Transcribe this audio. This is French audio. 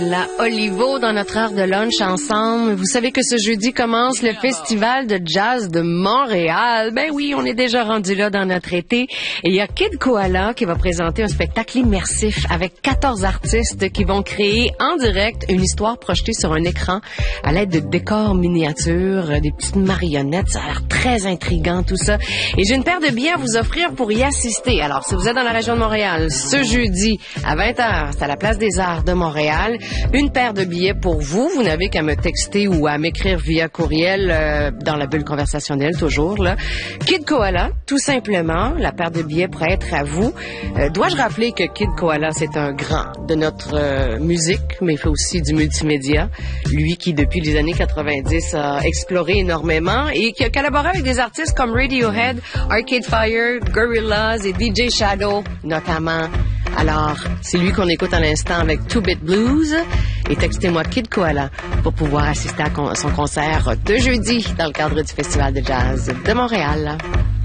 La Olivo dans notre heure de lunch ensemble. Vous savez que ce jeudi commence le Festival de jazz de Montréal. Ben oui, on est déjà rendu là dans notre été. Et il y a Kid Koala qui va présenter un spectacle immersif avec 14 artistes qui vont créer en direct une histoire projetée sur un écran à l'aide de décors miniatures, des petites marionnettes. Ça a l'air très intriguant tout ça. Et j'ai une paire de billets à vous offrir pour y assister. Alors, si vous êtes dans la région de Montréal, ce jeudi à 20h, c'est à la Place des Arts de Montréal. Une paire de billets pour vous. Vous n'avez qu'à me texter ou à m'écrire via courriel dans la bulle conversationnelle, toujours, là. Kid Koala, tout simplement. La paire de billets pourrait être à vous. Dois-je rappeler que Kid Koala, c'est un grand de notre musique, mais il fait aussi du multimédia. Lui qui, depuis les années 90, a exploré énormément et qui a collaboré avec des artistes comme Radiohead, Arcade Fire, Gorillaz et DJ Shadow, notamment. Alors, c'est lui qu'on écoute à l'instant avec 2-Bit Blues. Et textez-moi Kid Koala pour pouvoir assister à son concert de jeudi dans le cadre du Festival de jazz de Montréal.